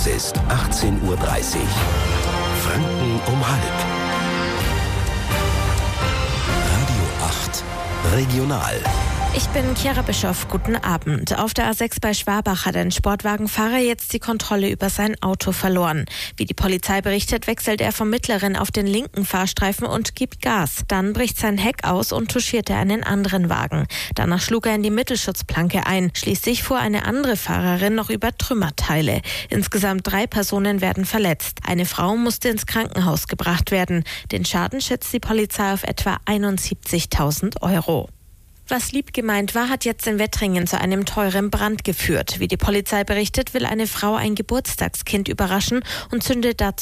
Es ist 18:30 Uhr. Franken um halb. Radio 8 Regional. Ich bin Chiara Bischoff, guten Abend. Auf der A6 bei Schwabach hat ein Sportwagenfahrer jetzt die Kontrolle über sein Auto verloren. Wie die Polizei berichtet, wechselt er vom mittleren auf den linken Fahrstreifen und gibt Gas. Dann bricht sein Heck aus und touchiert er einen anderen Wagen. Danach schlug er in die Mittelschutzplanke ein. Schließlich fuhr eine andere Fahrerin noch über Trümmerteile. Insgesamt 3 Personen werden verletzt. Eine Frau musste ins Krankenhaus gebracht werden. Den Schaden schätzt die Polizei auf etwa 71.000 Euro. Was lieb gemeint war, hat jetzt in Wettringen zu einem teuren Brand geführt. Wie die Polizei berichtet, will eine Frau ein Geburtstagskind überraschen und zündet dazu